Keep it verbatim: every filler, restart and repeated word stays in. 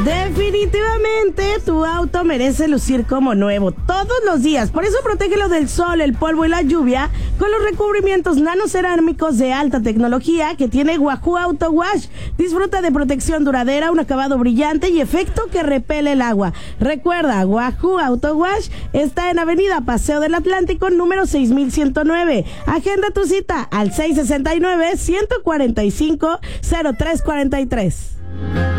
Definitivamente tu auto merece lucir como nuevo todos los días. Por eso protégelo del sol, el polvo y la lluvia con los recubrimientos nanocerámicos de alta tecnología que tiene Wahoo Auto Wash. Disfruta de protección duradera, un acabado brillante y efecto que repele el agua. Recuerda, Wahoo Auto Wash está en Avenida Paseo del Atlántico, número seis mil ciento nueve. Agenda tu cita al seis sesenta y nueve, ciento cuarenta y cinco, cero tres cuarenta y tres.